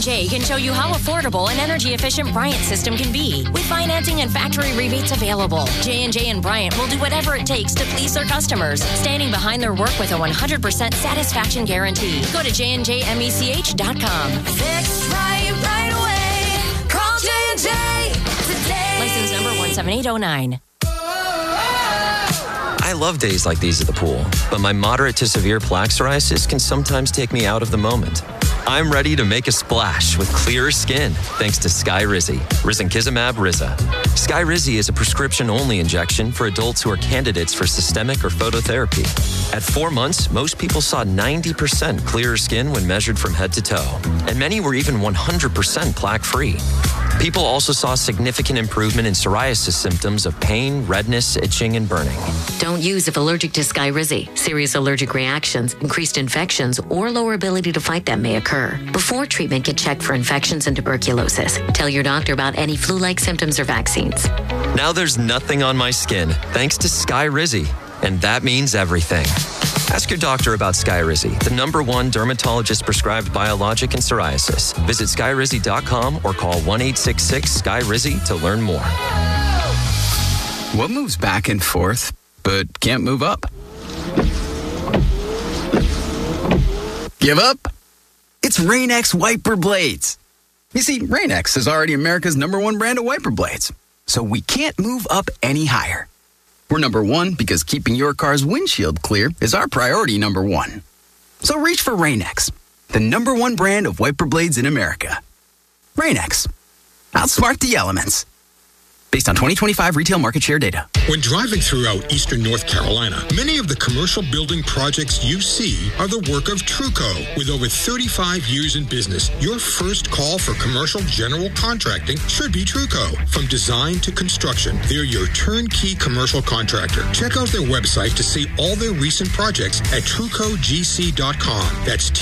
J&J can show you how affordable and energy-efficient Bryant system can be. With financing and factory rebates available, J&J and Bryant will do whatever it takes to please their customers, standing behind their work with a 100% satisfaction guarantee. Go to jnjmech.com. Fixed right away. Call J&J today. License number 17809. I love days like these at the pool, but my moderate to severe plaque psoriasis can sometimes take me out of the moment. I'm ready to make a splash with clearer skin thanks to Skyrizi, risankizumab Riza. Skyrizi is a prescription-only injection for adults who are candidates for systemic or phototherapy. At 4 months, most people saw 90% clearer skin when measured from head to toe, and many were even 100% plaque-free. People also saw significant improvement in psoriasis symptoms of pain, redness, itching, and burning. Don't use if allergic to Skyrizi. Serious allergic reactions, increased infections, or lower ability to fight them may occur. Before treatment, get checked for infections and tuberculosis. Tell your doctor about any flu-like symptoms or vaccines. Now there's nothing on my skin thanks to Skyrizi, and that means everything. Ask your doctor about Skyrizi, the #1 dermatologist-prescribed biologic in psoriasis. Visit Skyrizi.com or call 1-866-SKY-RIZI to learn more. What moves back and forth but can't move up? Give up? It's Rain-X wiper blades. You see, Rain-X is already America's #1 brand of wiper blades, so we can't move up any higher. We're #1 because keeping your car's windshield clear is our priority #1. So reach for Rain-X, the #1 brand of wiper blades in America. Rain-X. Outsmart the elements. Based on 2025 retail market share data. When driving throughout eastern North Carolina, many of the commercial building projects you see are the work of Truco. With over 35 years in business, your first call for commercial general contracting should be Truco. From design to construction, they're your turnkey commercial contractor. Check out their website to see all their recent projects at TrucoGC.com. That's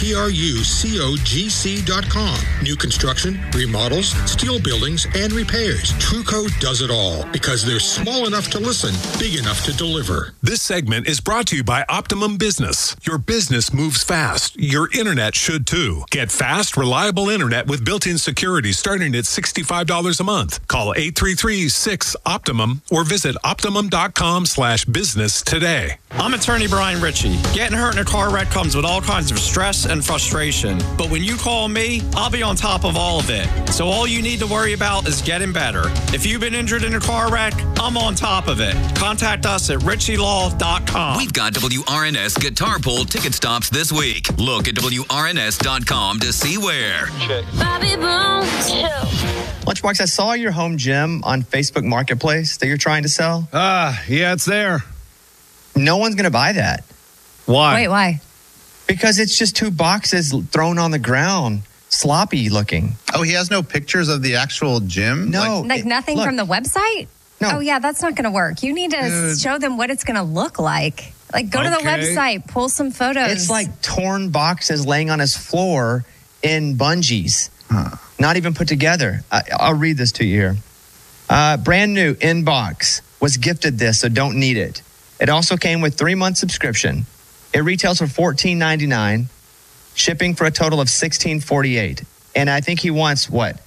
TRUCOGC.com. New construction, remodels, steel buildings, and repairs. Truco does it all because they're small enough to listen, big enough to deliver. This segment is brought to you by Optimum Business. Your business moves fast. Your internet should too. Get fast, reliable internet with built-in security starting at $65 a month. Call 833-6-OPTIMUM or visit optimum.com/business today. I'm attorney Brian Ritchie. Getting hurt in a car wreck comes with all kinds of stress and frustration. But when you call me, I'll be on top of all of it. So all you need to worry about is getting better. If you've been injured in a car wreck, I'm on top of it. Contact us at ritchielaw.com. We've got WRNS Guitar Pull ticket stops this week. Look at WRNS.com to see where. Bobby Bones Hill. Lunchbox, I saw your home gym on Facebook Marketplace that you're trying to sell. Yeah, it's there. No one's going to buy that. Why? Wait, why? Because it's just 2 boxes thrown on the ground, sloppy looking. Oh, he has no pictures of the actual gym? No. Like nothing from the website? No. Oh, yeah, that's not going to work. You need to show them what it's going to look like. Like, go to the website, pull some photos. It's like torn boxes laying on his floor in bungees. Not even put together. I'll read this to you here. Brand new inbox. Was gifted this, so don't need it. It also came with 3-month subscription. It retails for $14.99, shipping for a total of $16.48. And I think he wants, what,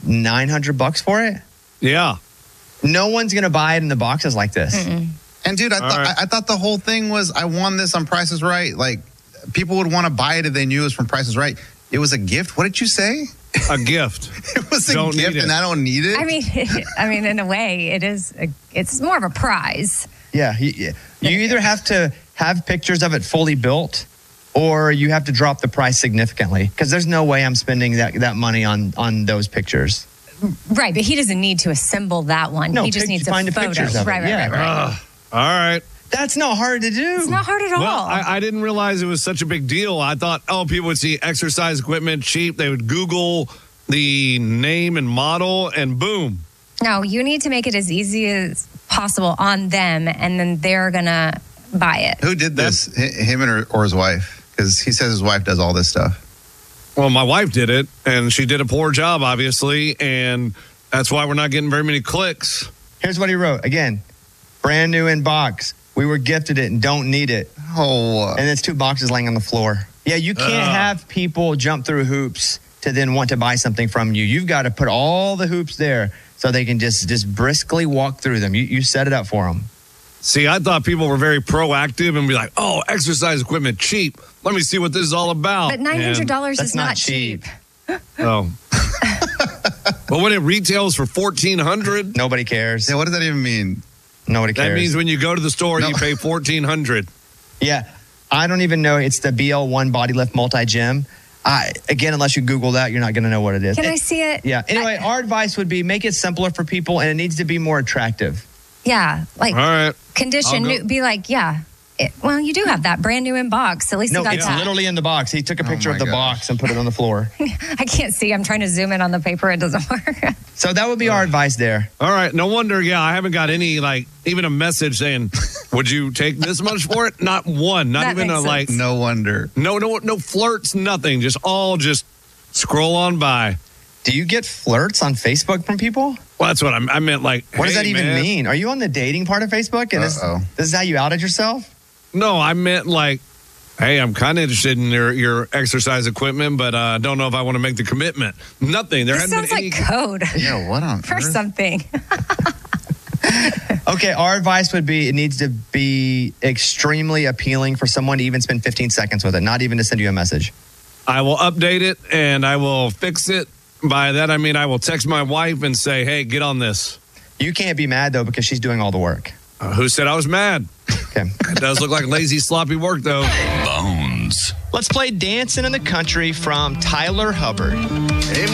$900 for it? Yeah. No one's going to buy it in the boxes like this. Mm-mm. And dude, I thought the whole thing was I won this on Price is Right. Like, people would want to buy it if they knew it was from Price is Right. It was a gift. What did you say? A gift. It was a gift and I don't need it? I mean, in a way, it's more of a prize. Yeah. You either have to have pictures of it fully built or you have to drop the price significantly because there's no way I'm spending that money on those pictures. Right, but he doesn't need to assemble that one. No, he just needs a find the photo. pictures of it. Right. All right. That's not hard to do. It's not hard at all. Well, I didn't realize it was such a big deal. I thought, people would see exercise equipment cheap. They would Google the name and model, and boom. No, you need to make it as easy as possible on them, and then they're going to buy it. Who did this? Him or his wife? Because he says his wife does all this stuff. Well, my wife did it, and she did a poor job, obviously, and that's why we're not getting very many clicks. Here's what he wrote. Again, brand new in box. We were gifted it and don't need it. Oh. And it's 2 boxes laying on the floor. Yeah, you can't have people jump through hoops to then want to buy something from you. You've got to put all the hoops there so they can just briskly walk through them. You set it up for them. See, I thought people were very proactive and be like, oh, exercise equipment, cheap. Let me see what this is all about. But $900 is not cheap. Oh. But when it retails for $1,400? Nobody cares. Yeah, what does that even mean? Nobody cares. That means when you go to the store, you pay $1,400. Yeah. I don't even know. It's the BL1 Body Lift Multi-Gym. Again, unless you Google that, you're not going to know what it is. Can I see it? Yeah. Anyway, our advice would be make it simpler for people, and it needs to be more attractive. Yeah. Like, all right. Condition, new, be like, yeah. Well, you do have that brand new in box. At least you got it's that. literally in the box. He took a picture of the box and put it on the floor. I can't see. I'm trying to zoom in on the paper. It doesn't work. So that would be our advice there. All right. No wonder, I haven't got any, even a message saying, would you take this much for it? Not one. Not That even makes sense. No wonder. No flirts, nothing. Just scroll on by. Do you get flirts on Facebook from people? Well, that's what I meant. What does that even mean? Are you on the dating part of Facebook? And this is how you outed yourself? No, I meant hey, I'm kind of interested in your exercise equipment, but I don't know if I want to make the commitment. Nothing. There This hasn't sounds been like code. Yeah, what on For earth? something. Okay, our advice would be it needs to be extremely appealing for someone to even spend 15 seconds with it, not even to send you a message. I will update it and I will fix it. By that, I mean I will text my wife and say, hey, get on this. You can't be mad, though, because she's doing all the work. Who said I was mad? Okay. It does look like lazy, sloppy work, though. Bones. Let's play Dancing in the Country from Tyler Hubbard.